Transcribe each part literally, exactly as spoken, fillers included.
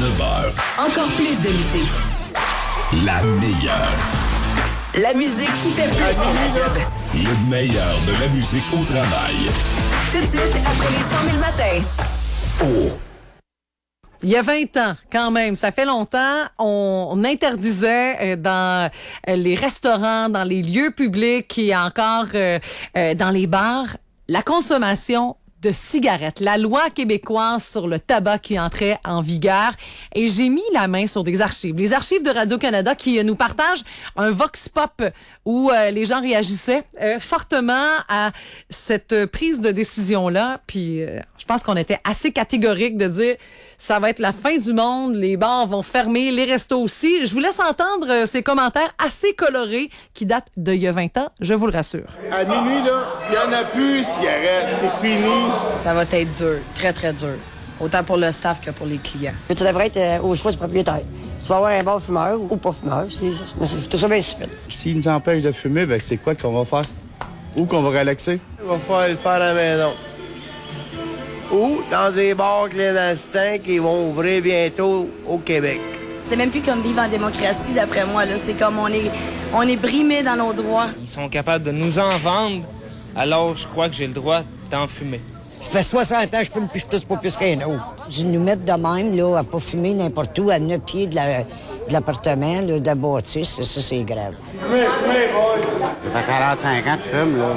neuf heures. Encore plus de musique. La meilleure. La musique qui fait plus que la job. Le meilleur de la musique au travail. Tout de suite, après les cent mille matins. Oh! Il y a vingt ans, quand même, ça fait longtemps, on, on interdisait euh, dans euh, les restaurants, dans les lieux publics et encore euh, euh, dans les bars, la consommation de cigarettes. La loi québécoise sur le tabac qui entrait en vigueur. Et j'ai mis la main sur des archives. Les archives de Radio-Canada qui euh, nous partagent un vox pop où euh, les gens réagissaient euh, fortement à cette prise de décision-là. Puis euh, je pense qu'on était assez catégorique de dire ça va être la fin du monde, les bars vont fermer, les restos aussi. Je vous laisse entendre euh, ces commentaires assez colorés qui datent d'il y a vingt ans, je vous le rassure. À minuit, là, il n'y en a plus, cigarettes, c'est fini. Ça va être dur, très, très dur. Autant pour le staff que pour les clients. Tu devrais être euh, au choix du propriétaire. Tu vas avoir un bon fumeur ou pas fumeur, c'est, c'est tout ça bien stupide. S'ils nous empêchent de fumer, ben c'est quoi qu'on va faire? Où qu'on va relaxer? On va falloir le faire à la maison. Ou dans des bars clandestins qui vont ouvrir bientôt au Québec. C'est même plus comme vivre en démocratie, d'après moi. Là. C'est comme on est, on est brimés dans nos droits. Ils sont capables de nous en vendre, alors je crois que j'ai le droit d'en fumer. Ça fait soixante ans que je fume, puis je tousse pas plus qu'un autre. Je nous mettre de même, là, à pas fumer n'importe où, à neuf pieds de, la, de l'appartement, là, de la bâtisse, ça, c'est grave. Fumez, fumez, boys! Ça fait quarante-cinq ans que tu fumes, là.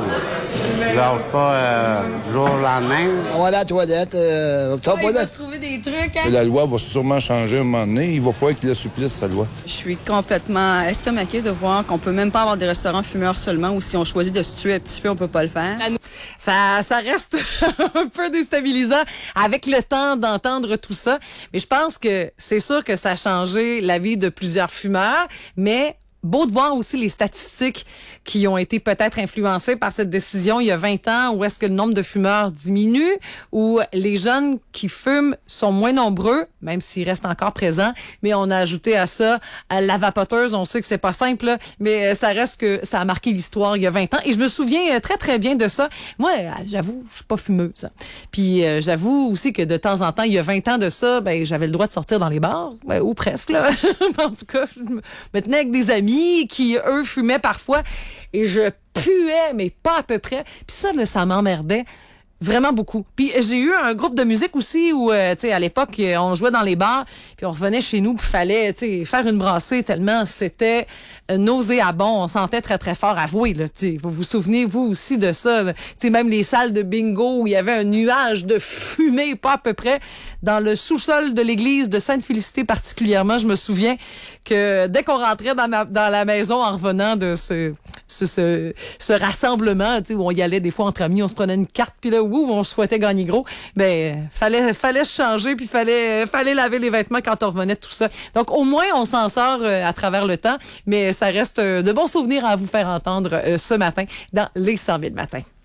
Tu lâches pas euh, du jour au lendemain. On va à la toilette. Euh, Ouais, il va se trouver des trucs. Hein? La loi va sûrement changer à un moment donné. Il va falloir qu'il assouplisse sa loi. Je suis complètement estomaquée de voir qu'on peut même pas avoir des restaurants fumeurs seulement ou si on choisit de se tuer à petit feu, on peut pas le faire. Ça, ça reste un peu déstabilisant avec le temps d'entendre tout ça. Mais je pense que c'est sûr que ça a changé la vie de plusieurs fumeurs, mais beau de voir aussi les statistiques qui ont été peut-être influencées par cette décision il y a vingt ans, où est-ce que le nombre de fumeurs diminue, où les jeunes qui fument sont moins nombreux, même s'ils restent encore présents, mais on a ajouté à ça à la vapoteuse. On sait que c'est pas simple, là, mais ça reste que ça a marqué l'histoire il y a vingt ans. Et je me souviens très, très bien de ça. Moi, j'avoue, je suis pas fumeuse. Puis euh, j'avoue aussi que de temps en temps, il y a vingt ans de ça, ben j'avais le droit de sortir dans les bars, ben, ou presque, là. En tout cas, je me tenais avec des amis qui, eux, fumaient parfois et je puais, mais pas à peu près. Puis ça, là, ça m'emmerdait vraiment beaucoup. Puis j'ai eu un groupe de musique aussi où, euh, tu sais, à l'époque, on jouait dans les bars, puis on revenait chez nous, puis fallait, tu sais, faire une brassée tellement c'était euh, nauséabond. On sentait très, très fort, avouez, là, tu sais. Vous vous souvenez, vous aussi, de ça, tu sais, même les salles de bingo où il y avait un nuage de fumée, pas à peu près. Dans le sous-sol de l'église de Sainte-Félicité particulièrement, je me souviens que dès qu'on rentrait dans, ma, dans la maison en revenant de ce, ce, ce, ce rassemblement, tu sais, où on y allait des fois entre amis, on se prenait une carte, puis là, ouh, on souhaitait gagner gros, ben fallait fallait se changer, puis fallait fallait laver les vêtements quand on revenait de tout ça. Donc au moins on s'en sort euh, à travers le temps, mais ça reste euh, de bons souvenirs à vous faire entendre euh, ce matin dans les cent mille matins.